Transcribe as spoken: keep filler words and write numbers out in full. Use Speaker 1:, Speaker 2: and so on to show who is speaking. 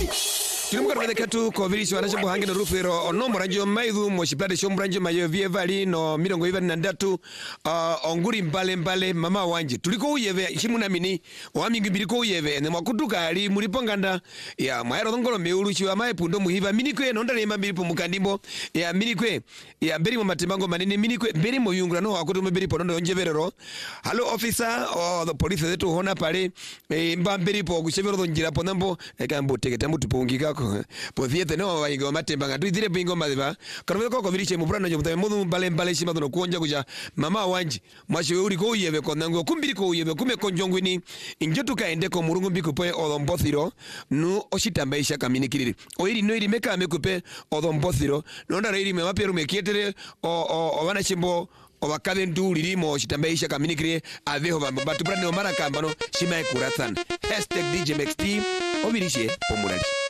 Speaker 1: Tilimuka tumeketu kovirisho wanacho buhange no rufero ono moranjo maidu moshipade shombranjo mayo vievali no mirongo iva na ndatu uh, onguri mbale mbale mama wanje tuliko uyeve shimuna mini wami ngibiriko uyeve ne makutuka ali muliponganda ya maero ngolo meulu chiwa mai pundo muhiva minikwe no ndale mambiri po mukandimbo ya minikwe ya mberi mo matembango manene minikwe mberi mo yungura no akutu mberi pondo onjeverero hello officer o the police zetu hona pale e, mba mberi po kushevero njira ponambo e, kambo teketa mutu pongika po fiete no waingo matemba ngatu dire bingo madiba karwe ko ko viriche mubrana nyo mutame mudu mbale mbale shima no kuonja kuja mama wanje mwashi uri ko yebe ko nango kumbiri ko yebe kume konjongwini injotu kaende ko murungu mbikupe odombothiro nu oshitambaisha kaminikiriri oiri no iri meka mekupe odombothiro no ndara iri mewaperu mekietere o o wana chimbo obakade nduli limo shitambaisha kaminikire aveho bambo batu brane omara kambano shima ekurathan hashtag D J M X T obirishe pomurali.